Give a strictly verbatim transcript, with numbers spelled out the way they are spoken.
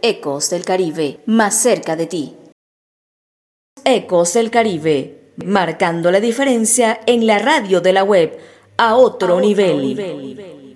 Ecos del Caribe, más cerca de ti. Ecos del Caribe, marcando la diferencia en la radio de la web a otro, a otro nivel. nivel.